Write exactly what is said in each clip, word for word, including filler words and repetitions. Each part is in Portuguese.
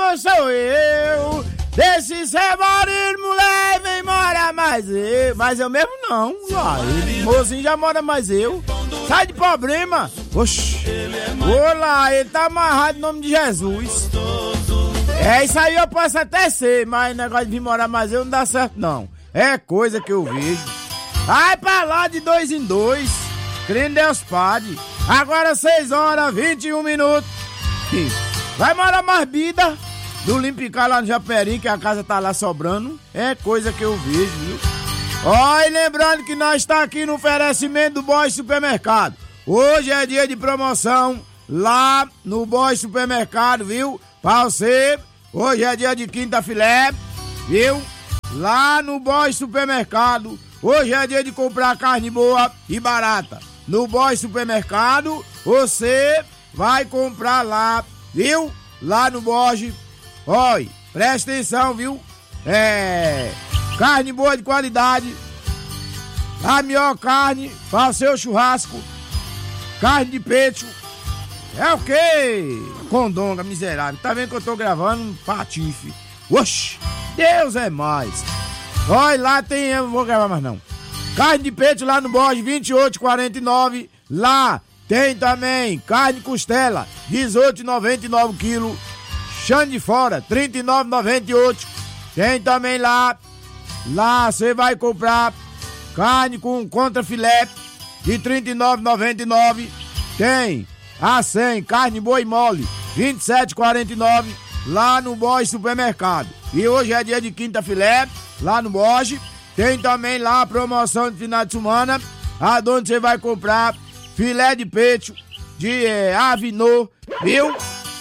não sou eu. Desse Severino, mulher, vem morar mais eu. Mas eu mesmo não. Ah, ele, mozinho já mora mais eu. Sai de problema. Oxi. Olá, ele tá amarrado em nome de Jesus. É, isso aí eu posso até ser, mas negócio de vir morar mais eu não dá certo não. É coisa que eu vejo. Vai pra lá de dois em dois. Crendo Deus Padre. Agora seis horas, vinte e um minutos. Vai morar mais vida. Do Limpicar lá no Japeri, que a casa tá lá sobrando. É coisa que eu vejo, viu? Ó, e lembrando que nós tá aqui no oferecimento do Boy Supermercado. Hoje é dia de promoção lá no Boy Supermercado, viu? Pra você, hoje é dia de quinta filé, viu? Lá no Boy Supermercado. Hoje é dia de comprar carne boa e barata. No Boy Supermercado, você vai comprar lá, viu? Lá no Boy. Oi, presta atenção, viu? É... Carne boa de qualidade. A melhor carne para o seu churrasco. Carne de peito. É o quê? Condonga, miserável. Tá vendo que eu tô gravando um patife? Oxi, Deus é mais. Olha, lá tem... Eu não vou gravar mais não. Carne de peito lá no Borges, vinte e oito e quarenta e nove. Lá tem também carne costela, dezoito e noventa e nove quilos. Chão de fora, trinta e nove e noventa e oito. Tem também lá. Lá você vai comprar carne com contra filé de trinta e nove e noventa e nove. Tem a cem, carne boa e mole, vinte e sete e quarenta e nove. Lá no Boy Supermercado. E hoje é dia de quinta filé, lá no Bosch. Tem também lá a promoção de final de semana, aonde você vai comprar filé de peito de é, Avinô, viu?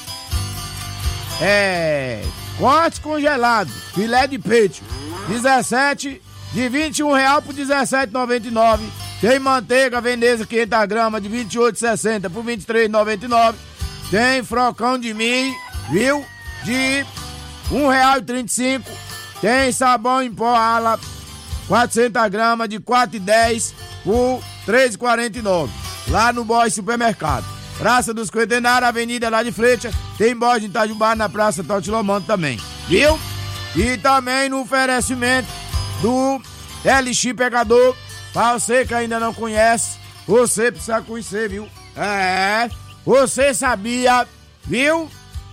É, corte congelado, filé de peito, dezessete, de vinte e um reais por dezessete e noventa e nove. Tem manteiga Veneza quinhentas gramas de vinte e oito e sessenta por vinte e três e noventa e nove. Tem frocão de milho, viu? De um real e trinta e cinco. Tem sabão em pó ala, quatrocentas gramas de quatro e dez por três e quarenta e nove. Lá no Boy Supermercado. Praça dos Centenários, Avenida lá de Flecha. Tem Borges de Itajubá na Praça Totilomando também, viu? E também no oferecimento do L X Pegador. Pra você que ainda não conhece, você precisa conhecer, viu? É, você sabia, viu?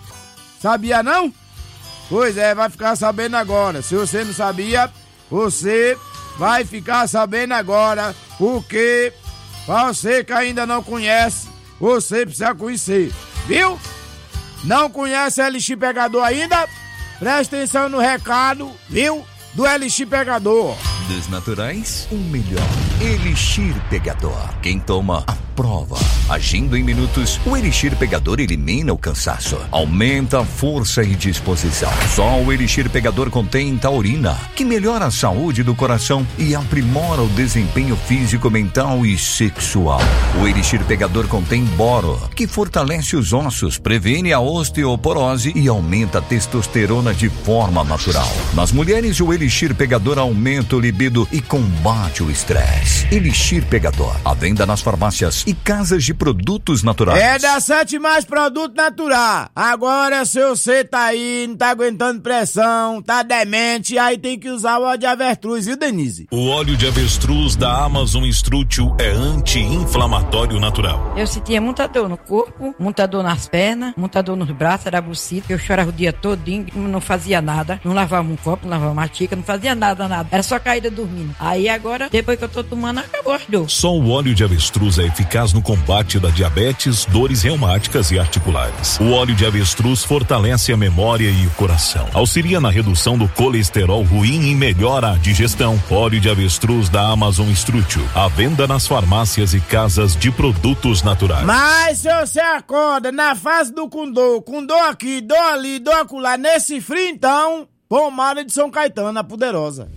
Sabia não? Pois é, vai ficar sabendo agora. Se você não sabia, você vai ficar sabendo agora. Porque pra você que ainda não conhece, você precisa conhecer, viu? Não conhece L X Pegador ainda? Presta atenção no recado, viu? Do L X Pegador. Dos naturais, o melhor. Elixir Pegador. Quem toma, aprova. Agindo em minutos, o Elixir Pegador elimina o cansaço, aumenta a força e disposição. Só o Elixir Pegador contém taurina, que melhora a saúde do coração e aprimora o desempenho físico, mental e sexual. O Elixir Pegador contém boro, que fortalece os ossos, previne a osteoporose e aumenta a testosterona de forma natural. Nas mulheres, o Elixir Pegador aumenta o libido e combate o estresse. Elixir Pegador, à venda nas farmácias e casas de produtos naturais. É da Sete Mais Produto Natural. Agora, se você tá aí, não tá aguentando pressão, tá demente, aí tem que usar o óleo de avestruz, viu, Denise? O óleo de avestruz da Amazon Instrútil é anti-inflamatório natural. Eu sentia muita dor no corpo, muita dor nas pernas, muita dor nos braços, era bucita. Eu chorava o dia todinho, não fazia nada, não lavava um copo, não lavava uma xícara, não fazia nada, nada. Era só caída dormindo. Aí agora, depois que eu tô tomando, acabou as dores. Só o óleo de avestruz é eficaz no combate da diabetes, dores reumáticas e articulares. O óleo de avestruz fortalece a memória e o coração, auxilia na redução do colesterol ruim e melhora a digestão. Óleo de avestruz da Amazon Instrútil, à venda nas farmácias e casas de produtos naturais. Mas se você acorda na fase do Condô, Condô aqui, dor ali, dor acolá, nesse frio então, pomada de São Caetano, a poderosa.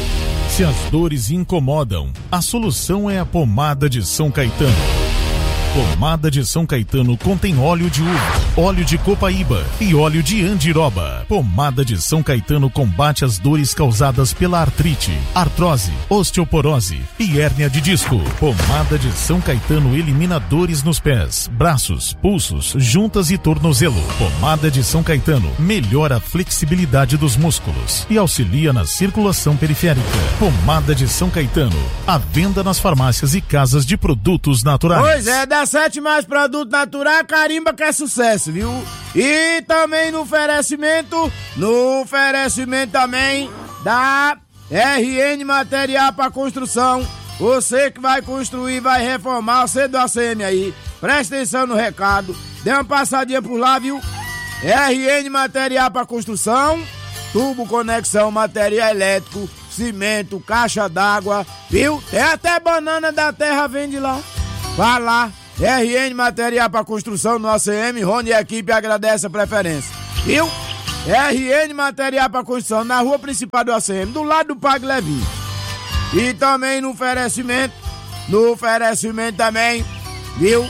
Se as dores incomodam, a solução é a pomada de São Caetano. Pomada de São Caetano contém óleo de uva, óleo de copaíba e óleo de andiroba. Pomada de São Caetano combate as dores causadas pela artrite, artrose, osteoporose e hérnia de disco. Pomada de São Caetano elimina dores nos pés, braços, pulsos, juntas e tornozelo. Pomada de São Caetano melhora a flexibilidade dos músculos e auxilia na circulação periférica. Pomada de São Caetano, à venda nas farmácias e casas de produtos naturais. Pois é, dá sete mais produto natural, carimba que é sucesso, viu? E também no oferecimento, no oferecimento também da R N Material para Construção. Você que vai construir, vai reformar, você do A C M aí, presta atenção no recado, dê uma passadinha por lá, viu? R N Material para Construção, tubo, conexão, material elétrico, cimento, caixa d'água, viu? Tem até banana da terra, vende lá. Vá lá, R N Material para Construção no A C M, Rony e a equipe agradece a preferência, viu? R N Material para Construção na rua principal do A C M, do lado do Pague Levi. E também no oferecimento, no oferecimento também, viu?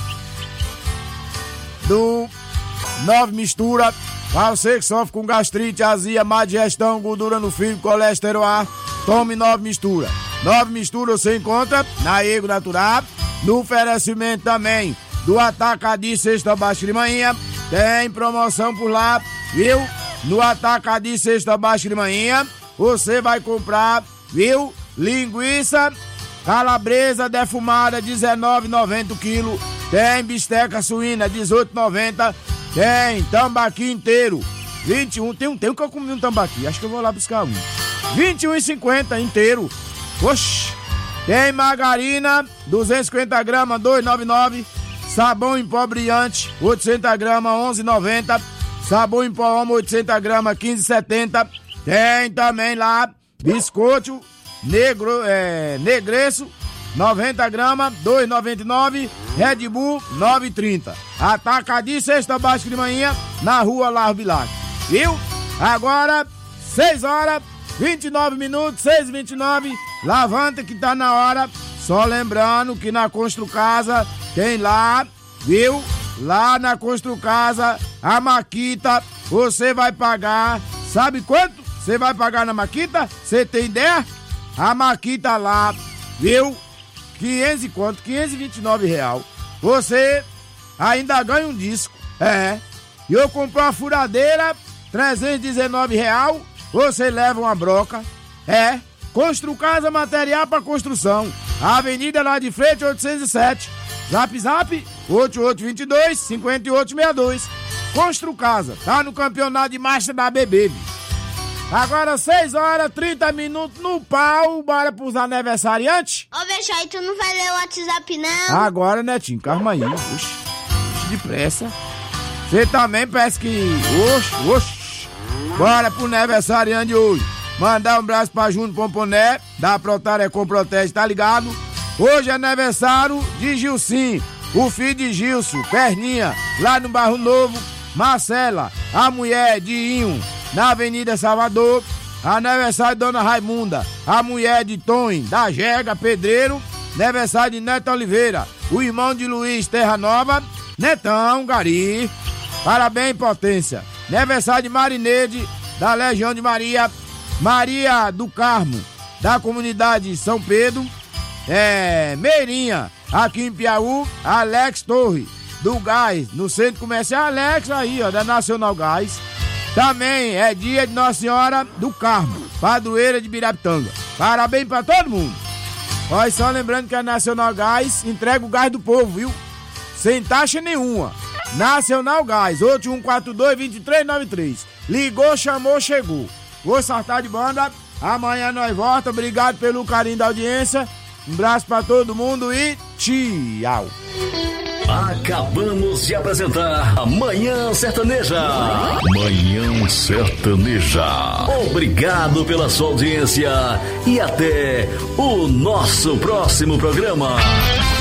Do Nove Mistura, para você que sofre com gastrite, azia, má digestão, gordura no fígado, colesterol A, tome Nove Mistura. Nove Mistura você encontra na Ego Natural. No oferecimento também do Atacadista Sexta Baixa de Manhã, tem promoção por lá, viu? No Atacadista Sexta Baixa de Manhã, você vai comprar, viu? Linguiça calabresa defumada dezenove reais e noventa centavos o quilo, tem bisteca suína dezoito reais e noventa centavos, tem tambaqui inteiro vinte e um, tem um tempo que eu comi um tambaqui, acho que eu vou lá buscar um, vinte e um reais e cinquenta centavos inteiro. Oxi. Tem margarina, duzentos e cinquenta gramas, dois reais e noventa e nove centavos. Sabão em pó brilhante, oitocentos gramas, onze reais e noventa centavos. Sabão em pó Omo, oitocentos gramas, quinze reais e setenta centavos. Tem também lá, biscoito negro, é, negreço, noventa gramas, dois reais e noventa e nove centavos. Red Bull, nove reais e trinta centavos. Atacadista Sexta Baixa de Manhã, na rua Largo Bilac. Viu? Agora, seis horas, vinte e nove minutos, seis e vinte e nove. Lavanta que tá na hora. Só lembrando que na Constru Casa tem lá, viu? Lá na Constru Casa, a maquita, você vai pagar, sabe quanto você vai pagar na maquita? Você tem ideia? A maquita lá, viu? quinhentos e quanto? quinhentos e vinte e nove reais. Você ainda ganha um disco. É. E eu comprei uma furadeira, trezentos e dezenove reais. Você leva uma broca. É. Constru Casa Material para Construção. Avenida lá de frente, oitocentos e sete. Zap Zap, oito oito dois dois, cinco oito seis dois. Constru Casa, tá no campeonato de marcha da B B. Agora seis horas, trinta minutos no pau. Bora pros aniversariantes? Ô, bicho, aí tu não vai ler o WhatsApp, não? Agora, Netinho, calma aí. Oxi, oxi, depressa. Você também parece que... Oxi, oxi. Bora pro aniversariante de hoje. Mandar um abraço pra Júnior Pomponé, da Protarecom Protege, tá ligado? Hoje é aniversário de Gilcinho, o filho de Gilson, Perninha, lá no Barro Novo. Marcela, a mulher de Inho, na Avenida Salvador. Aniversário de Dona Raimunda, a mulher de Tom, da Jega, Pedreiro. Aniversário de Neto Oliveira, o irmão de Luiz, Terra Nova. Netão, Gari. Parabéns, potência. Aniversário de Marineide, da Legião de Maria. Maria do Carmo, da comunidade São Pedro. É, Meirinha, aqui em Piauí. Alex Torre, do Gás, no Centro Comercial Alex, aí, ó, da Nacional Gás. Também é dia de Nossa Senhora do Carmo, padroeira de Birapitanga. Parabéns pra todo mundo. Olha, só lembrando que a Nacional Gás entrega o gás do povo, viu? Sem taxa nenhuma. Nacional Gás, oito um quatro dois, dois três nove três. Ligou, chamou, chegou. Vou saltar de banda. Amanhã nós volta. Obrigado pelo carinho da audiência. Um abraço pra todo mundo e tchau. Acabamos de apresentar a Manhã Sertaneja. Manhã Sertaneja. Obrigado pela sua audiência e até o nosso próximo programa.